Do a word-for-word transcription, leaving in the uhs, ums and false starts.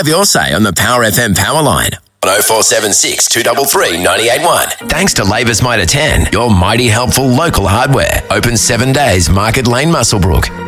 Have your say on the Power F M Power Line. oh four seven six, two three three, nine eight one. Thanks to Labour's Mitre ten, your mighty helpful local hardware. Open seven days, Market Lane, Muswellbrook.